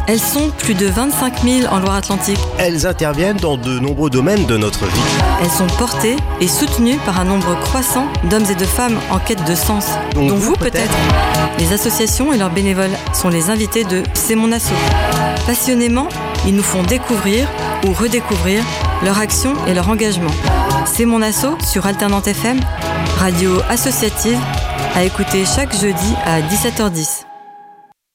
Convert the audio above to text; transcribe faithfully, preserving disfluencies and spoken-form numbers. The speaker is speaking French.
Elles sont plus de vingt-cinq mille en Loire-Atlantique. Elles interviennent dans de nombreux domaines de notre vie. Elles sont portées et soutenues par un nombre croissant d'hommes et de femmes en quête de sens, Donc dont vous, vous peut-être. peut-être. Les associations et leurs bénévoles sont les invités de C'est mon asso. Passionnément, ils nous font découvrir ou redécouvrir leur action et leur engagement. C'est mon asso sur Alternante F M, radio associative, à écouter chaque jeudi à dix-sept heures dix.